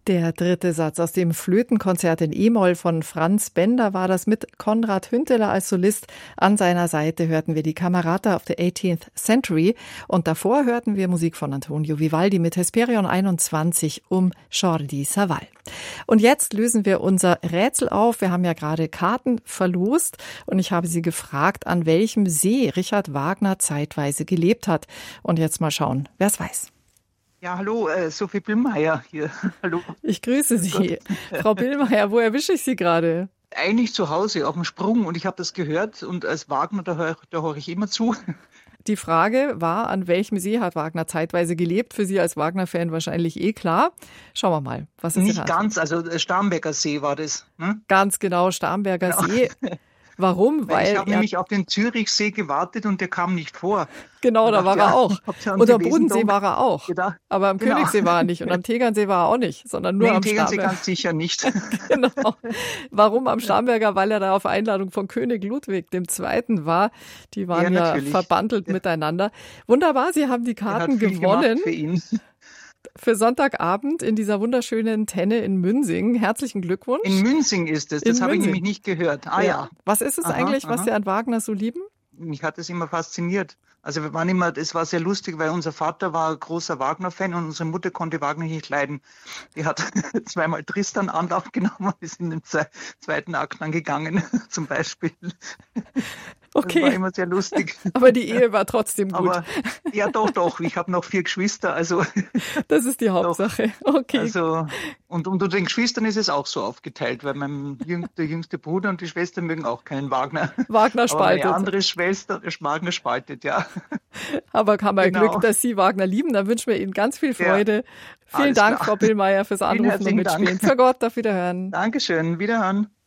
Der dritte Satz aus dem Flötenkonzert in E-Moll von Franz Bender war das mit Konrad Hünteler als Solist. An seiner Seite hörten wir die Camerata of the 18th Century und davor hörten wir Musik von Antonio Vivaldi mit Hesperion 21 um Jordi Savall. Und jetzt lösen wir unser Rätsel auf. Wir haben ja gerade Karten verlost und ich habe Sie gefragt, an welchem See Richard Wagner zeitweise gelebt hat. Und jetzt mal schauen, wer es weiß. Ja, hallo, Sophie Billmeier hier. Hallo. Ich grüße Sie. Frau Billmeier, wo erwische ich Sie gerade? Eigentlich zu Hause auf dem Sprung und ich habe das gehört und als Wagner, da höre ich immer zu. Die Frage war, an welchem See hat Wagner zeitweise gelebt? Für Sie als Wagner-Fan wahrscheinlich klar. Schauen wir mal, was ist Nicht ganz, also Starnberger See war das. Hm? Ganz genau, Starnberger See. Warum? Weil ich habe nämlich auf den Zürichsee gewartet und der kam nicht vor. Genau, da war er auch. Und am Bodensee war er auch. Genau. Aber am Königssee war er nicht und am Tegernsee war er auch nicht, sondern nur am Tegernsee Starnberger. ganz sicher nicht. Genau. Warum am Starnberger? Weil er da auf Einladung von König Ludwig II. War. Die waren ja verbandelt miteinander. Wunderbar, Sie haben die Karten gewonnen. Für ihn. Für Sonntagabend in dieser wunderschönen Tenne in Münsing. Herzlichen Glückwunsch. In Münsing ist es, das habe ich nämlich nicht gehört. Ja. Was ist es eigentlich, was Sie an Wagner so lieben? Mich hat es immer fasziniert. Also es war sehr lustig, weil unser Vater war großer Wagner-Fan und unsere Mutter konnte Wagner nicht leiden. Die hat zweimal Tristan Anlauf genommen und ist in den zweiten Akt dann gegangen, zum Beispiel. Okay. Das war immer sehr lustig. Aber die Ehe war trotzdem gut. Aber, ja, doch. Ich habe noch 4 Geschwister, also. Das ist die Hauptsache. Doch. Okay. Also, und unter den Geschwistern ist es auch so aufgeteilt, weil der jüngste Bruder und die Schwester mögen auch keinen Wagner. Wagner spaltet. Aber meine andere Schwester, Wagner spaltet, ja. Aber haben wir Glück, dass Sie Wagner lieben. Dann wünschen wir Ihnen ganz viel Freude. Ja. Vielen Dank, klar. Frau Billmeier, fürs Anrufen und Mitspielen. Für Gott, auf Wiederhören. Dankeschön, Wiederhören.